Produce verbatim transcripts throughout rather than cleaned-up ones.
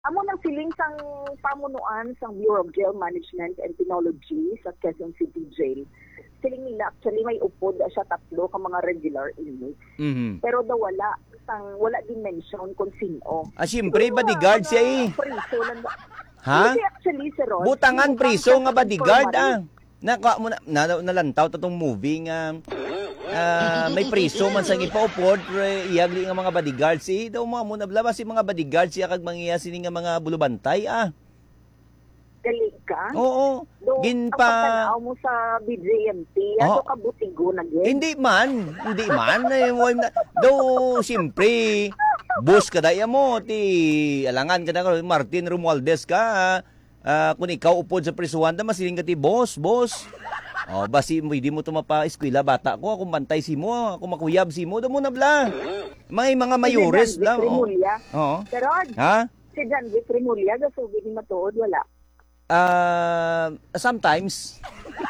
Amo nang siling sang pamunuan sang Bureau of Jail Management and Penology sa Quezon City Jail. Siling nila actually may upod siya tatlo ka mga regular inmates. Mhm. Pero daw wala sang wala din mention kung sino. Ah, siyempre, bodyguard siya eh. Priso lang. Ha? Hindi actually, Sir Rod. Butangan Yung priso nga pangkat bodyguard informal. ah. Naka mo na, na nalantaw ta tong movie nga ah, may priso man sa ipaupod pre iyagli nga mga bodyguards eh daw mga mo nablaba si mga bodyguards siya kag mangiya sini nga mga bulubantay ah. Dali ka? Oo. Do, Ginpa ang pagtanaw mo sa B J M P, Oh. ano ka butigo na gid? Hindi man, hindi man eh, mo na do siyempre boss ka daya mo ti alangan ka na Martin Romualdez ka. Ah, kung ikaw upod sa prisuhan da masiling ka ti boss, boss. Oh, basi mo hindi mo to mapa-eskwela bata ko, ako bantay si mo, ako makuyab si mo, da mo na bla. May mga mayores Si lang. John Vic Oh. Remulla. Oo. Sir Rod, Ha? si John Vic Remulla, gasubi ni matuod, wala. Ah, sometimes.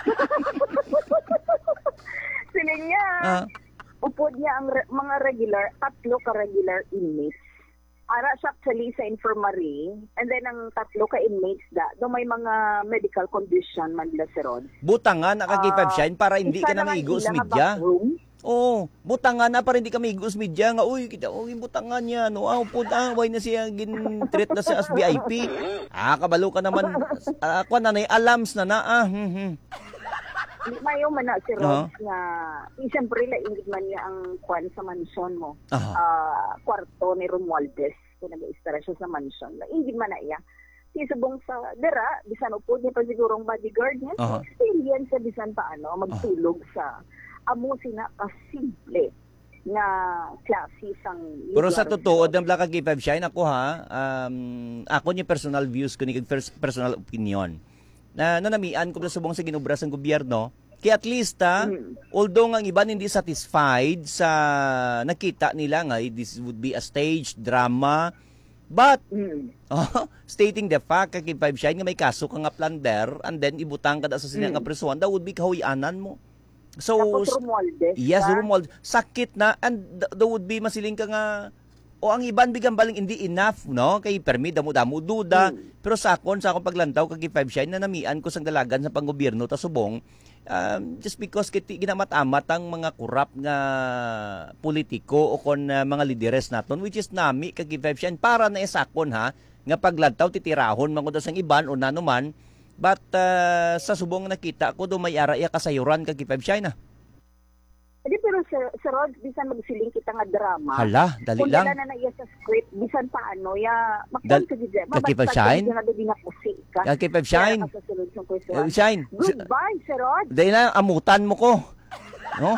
Siling niya, Ah. upod niya ang re- mga regular, tatlo ka regular inmates. Para siya actually sa infirmary, and then ang tatlo ka inmates da, do may mga medical condition man nila, Sir Rod. Butangan na kag Ah, shine para hindi isa ka na naman maigo sa ila nga media. bathroom. Oo, butangan na para hindi ka maigo sa media nga uy kita uy butangan niya no aw pud ah why na siya gin treat na siya as V I P. Ah kabalo ka naman ah, ako na nay alams na na ah. Hmm, hmm. Mayo man na si Oo. Rod nga, eh, siyempre laingid man niya ang kwan sa mansion mo. Aha. Ah, kwarto ni Romualdez, kung nag-istara siya sa mansion. Laingid man na iya. Si subong sa dera, bisan upod niya pa sigurong bodyguard niya. Aha. Experience sa bisan paano magtulog sa amo sina kasimple nga klase sang Pero sa lugar. totoo, ang Black K five Shine ako ha, um, ako ni personal views ko ni kag pers- personal opinion. Na nanamian ko na subong sa ginubra sang gobyerno. Kaya at least ha, Mm. although nga ang iban hindi satisfied sa nakita nila nga eh, this would be a stage drama, but Mm. oh, stating the fact kag K five Shine nga may kaso ka nga plunder and then ibutang ka da sa sinya Mm. nga prisuhan, that would be kahuyanan mo. So, Tapos Romualdez. yes, ha? Romuald, sakit na and th- there would be masiling ka nga o ang iban bigang baling hindi enough no kay permi damo-damo duda Mm. pero sa akon sa akong paglantaw kag five Shine na namian ko sang dalagan sa panggobyerno ta subong um, just because kiti ginama't-amat ang mga kurap nga politiko o kon uh, mga lideres naton which is nami kag five Shine para na isakon ha nga paglantaw titirahon man ko sang iban o nanuman but uh, sa subong nakita ko do may ara iya kasayuran kag five Shine na. Hindi, pero Sir, Sir Rod, bisan magsiling kita nga drama. Hala, dali Kung lang. wala na na iya sa script, bisan paano, ya, Dal- makon ka dyan. Kaki pa shine? Nga doon nakusi ka. Kag five Shine. Kaya ka sa sunod sa question. Eh, Shine. Goodbye, Sir Rod. Dahil na, amutan mo ko. No?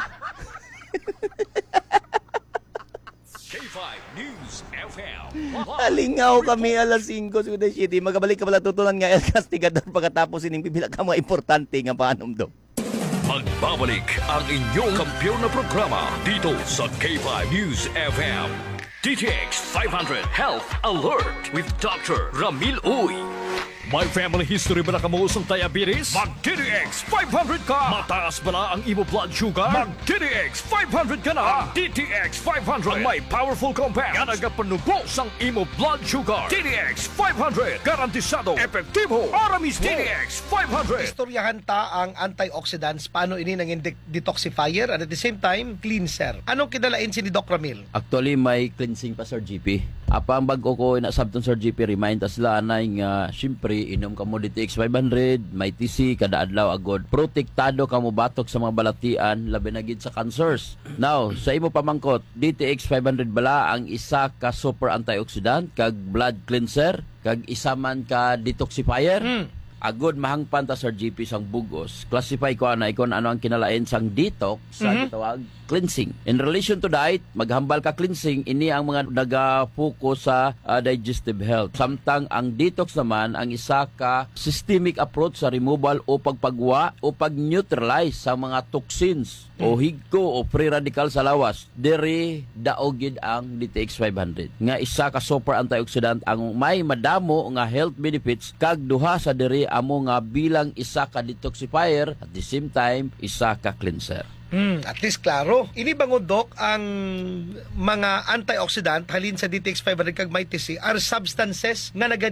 K five News F M. Alingaw kami alas singko sa City. Magabalik ka pala tutunan nga El Castigador pagkatapos ining pipila ka mga importante nga panom do. Magbabalik ang inyong kampiyon na programa dito sa K five News F M. D T X five hundred Health Alert with Doctor Ramil Uy. May family history ba na kamuusong diabetes? Mag-D T X five hundred ka! Mataas ba na ang imo blood sugar? Mag-D T X five hundred ka na! Ang D T X five hundred ang may powerful compound nga nagapanubo sang imo blood sugar. D T X five hundred garantisado, epektibo, para mismo. D T X five hundred. Istoryahan ta ang antioxidants, paano ini nanging de- detoxifier and at the same time, cleanser. Anong kinalain si ni Doc Ramil? Actually, may cleansing pa, Sir G P. Apa ang bago ko na sabton, Sir G P, remind us la na nga, syempre, inom ka mo D T X five hundred, may T C, kada adlaw agod. Protektado ka mo batok sa mga balatian, labi na gid sa cancers. Now, sa imo pamangkot, D T X five hundred bala ang isa ka super antioxidant, kag blood cleanser, kag isa man ka detoxifier. Hmm. Agod mahangpan ta, Sir G P, sang bugos. Classify ko na ikon ano ang kinalain sang detox sa Mhm. gitawag cleansing. In relation to diet, maghambal ka cleansing, ini ang mga naga-focus sa uh, digestive health. Samtang ang detox naman ang isa ka systemic approach sa removal o pagpagwa o pag-neutralize sa mga toxins o higko o free radical sa lawas. Diri daogid ang D T X five hundred. Nga isa ka super antioxidant ang may madamo nga health benefits kag duha sa diri amo nga bilang isa ka detoxifier at the same time isa ka cleanser. Hmm, at least klaro. Ini bangod dok ang mga antioxidant halin sa D T X five hundred kag may T C are substances nga naga